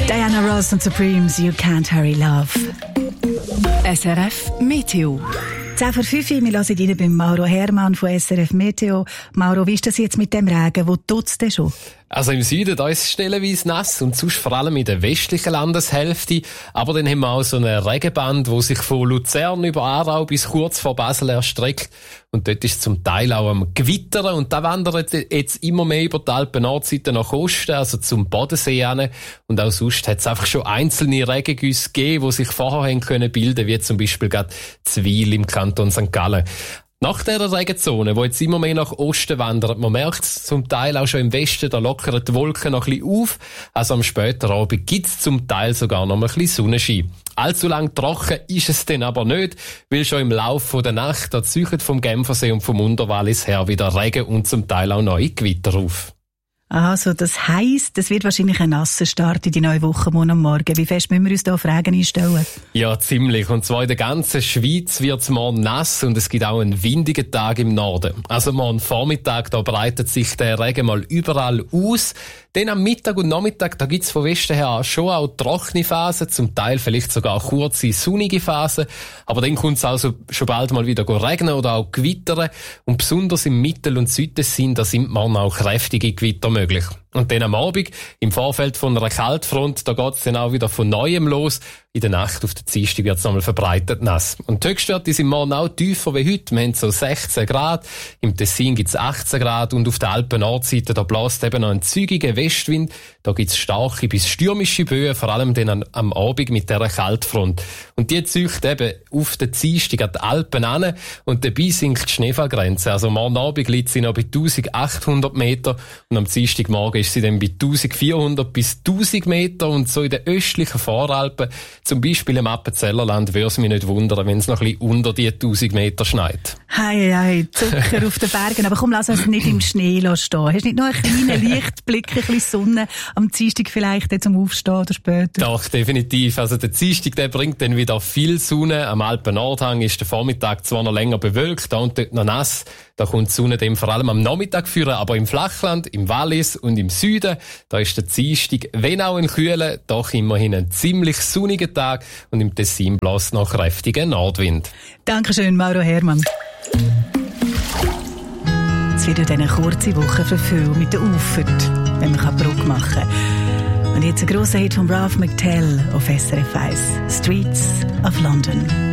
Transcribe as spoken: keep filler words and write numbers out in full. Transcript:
Diana Ross und Supremes, You Can't Hurry Love. S R F Meteo. zehn vor fünf, wir hören rein beim Mauro Hermann von S R F Meteo. Mauro, wie ist das jetzt mit dem Regen? Wo tut's denn schon? Also im Süden, da ist es stellenweise nass und sonst vor allem in der westlichen Landeshälfte. Aber dann haben wir auch so eine Regenband, die sich von Luzern über Aarau bis kurz vor Basel erstreckt. Und dort ist es zum Teil auch am Gewittern. Und da wandert jetzt immer mehr über die Alpen-Nordseite nach Osten, also zum Bodensee hin. Und auch sonst hat es einfach schon einzelne Regengüsse gegeben, die sich vorher haben können bilden, wie zum Beispiel gerade Zwil im Kanton Sankt Gallen. Nach dieser Regenzone, die jetzt immer mehr nach Osten wandert, man merkt es zum Teil auch schon im Westen, da lockern die Wolken noch ein bisschen auf. Also am späteren Abend gibt es zum Teil sogar noch ein bisschen Sonnenschein. Allzu lang trocken ist es dann aber nicht, weil schon im Laufe der Nacht, da ziehen vom Genfersee und vom Unterwallis her wieder Regen und zum Teil auch neue Gewitter auf. Also, das heisst, es wird wahrscheinlich ein nasser Start in die neue Woche morgen am Morgen. Wie fest müssen wir uns da auf Regen einstellen? Ja, ziemlich. Und zwar in der ganzen Schweiz wird es morgen nass und es gibt auch einen windigen Tag im Norden. Also morgen Vormittag, da breitet sich der Regen mal überall aus. Dann am Mittag und Nachmittag, da gibt's von Westen her schon auch trockene Phasen, zum Teil vielleicht sogar kurze, sonnige Phasen. Aber dann kommt's also schon bald mal wieder regnen oder auch gewittern. Und besonders im Mittel- und Südtessin, da sind morgen auch kräftige Gewitter möglich. Und dann am Abend, im Vorfeld von einer Kaltfront, da geht's dann auch wieder von Neuem los. In der Nacht auf der Dienstag wird's nochmal verbreitet nass. Und die Höchstwerte sind morgen auch tiefer wie heute. Wir haben so sechzehn Grad. Im Tessin gibt's achtzehn Grad. Und auf der Alpen-Nordseite, da bläst eben noch ein zügiger Westwind. Da gibt's starke bis stürmische Böen, vor allem dann am Abend mit dieser Kaltfront. Und die zieht eben auf der Dienstag an die Alpen an. Und dabei sinkt die Schneefallgrenze. Also morgen Abend liegt sie noch bei eintausendachthundert Meter. Und am Dienstagmorgen ist sie dann bei eintausendvierhundert bis tausend Meter. Und so in den östlichen Voralpen, zum Beispiel im Appenzellerland, würde es mich nicht wundern, wenn es noch ein bisschen unter die tausend Meter schneit. Hei, hei, Zucker auf den Bergen. Aber komm, lass uns nicht im Schnee stehen. Hast du nicht noch einen kleinen Lichtblick, ein bisschen Sonne am Dienstag vielleicht zum Aufstehen oder später? Doch, definitiv. Also der Dienstag, der bringt dann wieder viel Sonne. Am Alpen-Nordhang ist der Vormittag zwar noch länger bewölkt, da und dort noch nass. Da kommt die Sonne dem vor allem am Nachmittag führen, aber im Flachland, im Wallis und im Süden, da ist der Dienstag, wenn auch ein kühler, doch immerhin ein ziemlich sonniger Tag und im Tessin bläst noch kräftiger Nordwind. Dankeschön, Mauro Hermann. Es wird ja eine kurze Woche für viele mit der Auffahrt, wenn man Brücke machen kann. Und jetzt ein grosser Hit von Ralph McTell auf S R F eins. Streets of London.